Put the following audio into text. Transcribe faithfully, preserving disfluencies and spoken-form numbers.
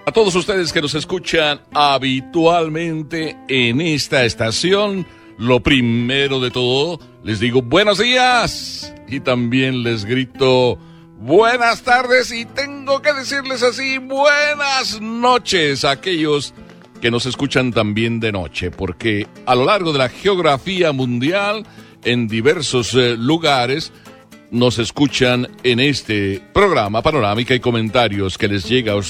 A todos ustedes que nos escuchan habitualmente en esta estación, lo primero de todo, les digo buenos días y también les grito buenas tardes y tengo que decirles así, buenas noches a aquellos que nos escuchan también de noche, porque a lo largo de la geografía mundial, en diversos eh, lugares, nos escuchan en este programa Panorámica y Comentarios que les llega a